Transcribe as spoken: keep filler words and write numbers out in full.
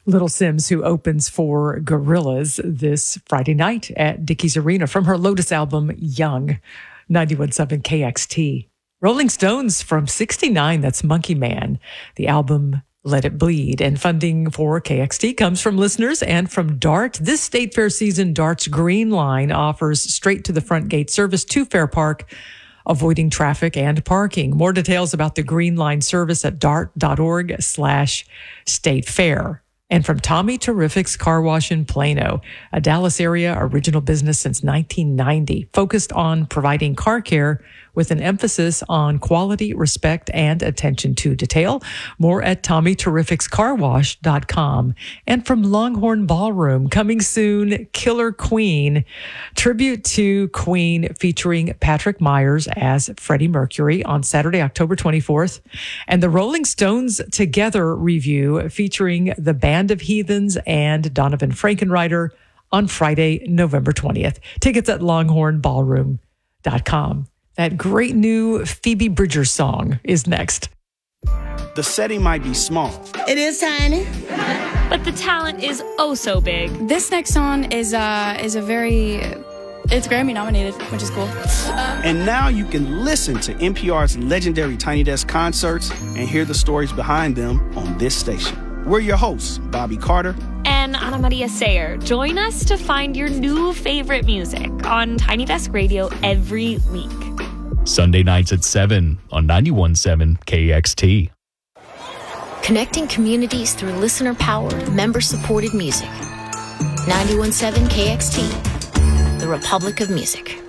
Little Sims, who opens for Gorillaz this Friday night at Dickies Arena from her Lotus album, Young, ninety-one point seven K X T. Rolling Stones from sixty-nine, that's Monkey Man, the album Let It Bleed. And funding for K X T comes from listeners and from DART. This State Fair season, DART's Green Line offers straight to the front gate service to Fair Park, avoiding traffic and parking. More details about the Green Line service at dart.org slash state fair. And from Tommy Terrific's Car Wash in Plano, a Dallas area original business since nineteen ninety, focused on providing car care with an emphasis on quality, respect, and attention to detail. More at tommy terrifics car wash dot com. And from Longhorn Ballroom, coming soon, Killer Queen, tribute to Queen featuring Patrick Myers as Freddie Mercury on Saturday, October twenty-fourth. And the Rolling Stones Together review featuring the Band of Heathens and Donovan Frankenreiter on Friday, November twentieth. Tickets at longhorn ballroom dot com. That great new Phoebe Bridgers song is next. The setting might be small. It is tiny. But the talent is oh so big. This next song is uh is a very, it's Grammy nominated, which is cool. And now you can listen to N P R's legendary Tiny Desk concerts and hear the stories behind them on this station. We're your hosts, Bobby Carter and Ana Maria Sayer. Join us to find your new favorite music on Tiny Desk Radio every week. Sunday nights at seven on ninety-one point seven K X T. Connecting communities through listener-powered, member-supported music. ninety-one point seven K X T, the Republic of Music.